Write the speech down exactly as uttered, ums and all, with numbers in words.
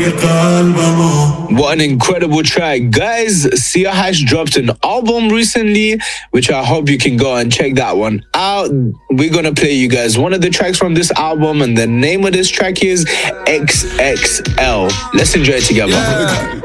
What an incredible track. Guys, Sia Hash dropped an album recently, which I hope you can go and check that one out. We're going to play you guys one of the tracks from this album, and the name of this track is X X L. Let's enjoy it together. Yeah.